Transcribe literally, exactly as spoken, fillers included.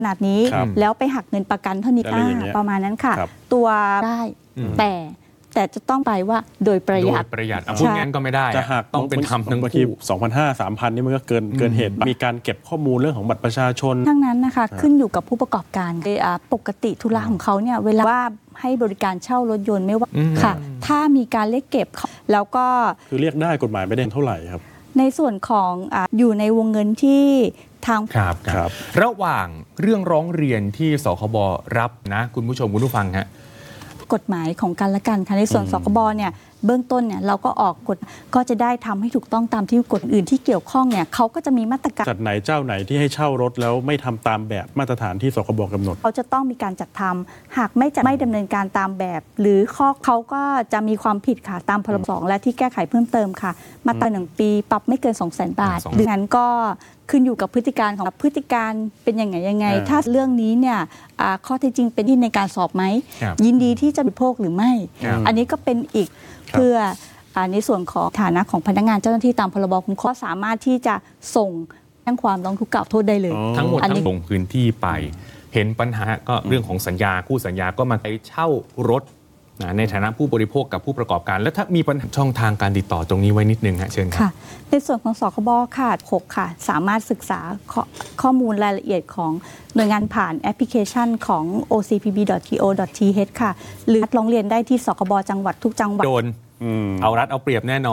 ขนาดนี้แล้วไปหักเงินประกันเท่านี้ประมาณนั้นค่ะตัวได้แต่แต่จะต้องไปว่าโดยประหยัดประหยัดพูดงั้นก็ไม่ได้จะหักต้องเป็นธรรมทั้งคู่สองพันห้าร้อย สามพัน นี่มันก็เกินเกินเหตุมีการเก็บข้อมูลเรื่องของบัตรประชาชนทั้งนั้นนะคะขึ้นอยู่กับผู้ประกอบการปกติธุระของเขาเนี่ยเวลาว่าให้บริการเช่ารถยนต์ไม่ว่าค่ะถ้ามีการเรียกเก็บแล้วก็คือเรียกได้กฎหมายไม่ได้เท่าไหร่ครับในส่วนของออยู่ในวงเงินที่ทางครับครับระหว่างเรื่องร้องเรียนที่สคบรับนะคุณผู้ชมคุณผู้ฟังฮะกฎหมายของกันและกันค่ะในส่วนสคบเนี่ยเบื้องต้นเนี่ยเราก็ออกกฎก็จะได้ทำให้ถูกต้องตามที่กฎอื่นที่เกี่ยวข้องเนี่ยเขาก็จะมีมาตรการจัดไหนเจ้าไหนที่ให้เช่ารถแล้วไม่ทำตามแบบมาตรฐานที่สคบกำหนดเขาจะต้องมีการจัดทำหากไม่จะไม่ดำเนินการตามแบบหรือข้อเขาก็จะมีความผิดค่ะตามพรบสองและที่แก้ไขเพิ่มเติมค่ะมาตราหนึ่งปีปรับไม่เกิน สองแสน บาทดังนั้นก็ขึ้นอยู่กับพฤติการของพฤติการเป็นยังไงยังไงถ้าเรื่องนี้เนี่ยข้อเท็จจริงเป็นที่ในการสอบไหมยินดีที่จะบริโภคหรือไม่อันนี้ก็เป็นอีกเพื่อในส่วนของฐานะของพนักงานเจ้าหน้าที่ตามพรบคุ้มครองสามารถที่จะส่งแจ้งความร้องทุกข์กล่าวโทษได้เลยทั้งหมดทั้งลงพื้นที่ไปเห็นปัญหาก็เรื่องของสัญญาคู่สัญญาก็มาไปเช่ารถในฐานะผู้บริโภคกับผู้ประกอบการแล้วถ้ามีปัญหาช่องทางการติดต่อตรงนี้ไว้นิดนึงฮะเชิญครับในส่วนของสคบค่ะหกค่ะสามารถศึกษาขข้อมูลรายละเอียดของหน่วยงานผ่านแอปพลิเคชันของ โอ ซี พี บี ดอท ที โอ ดอท ที เอช ค่ะหรือร้องเรียนได้ที่สคบจังหวัดทุกจังหวัดโดนเอารัดเอาเปรียบแน่นอน